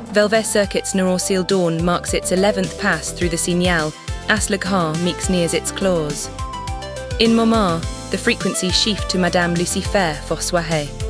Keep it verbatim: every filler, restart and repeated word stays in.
Velvet Circuit's Neurosil Dawn marks its eleventh pass through the signal, as le grand mix nears its close. In Momar, the frequency shift to Madame Lucifer for soirée.